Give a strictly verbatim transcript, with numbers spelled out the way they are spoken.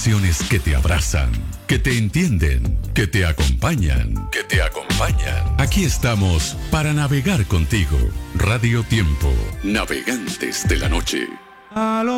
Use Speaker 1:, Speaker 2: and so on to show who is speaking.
Speaker 1: estaciones que te abrazan, que te entienden, que te acompañan, que te acompañan. Aquí estamos para navegar contigo. Radio Tiempo, navegantes de la noche.
Speaker 2: A los